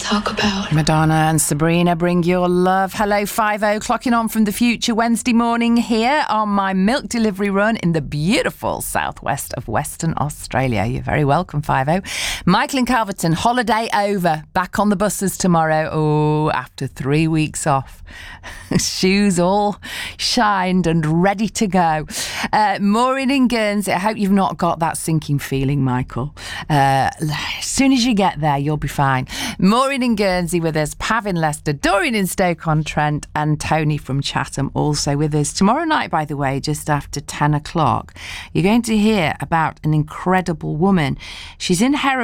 talk about. Madonna and Sabrina, bring your love. Hello, 5-0, clocking on from the future Wednesday morning here on my milk delivery run in the beautiful southwest of Western Australia. You're very welcome, 5-0. Michael in Calverton, holiday over. Back on the buses tomorrow. Oh, after 3 weeks off. Shoes all shined and ready to go. Maureen in Guernsey. I hope you've not got that sinking feeling, Michael. As soon as you get there, you'll be fine. Maureen in Guernsey with us, Pav in Leicester, Dorian in Stoke-on-Trent, and Tony from Chatham also with us. Tomorrow night, by the way, just after 10 o'clock, you're going to hear about an incredible woman. She's in Hereford.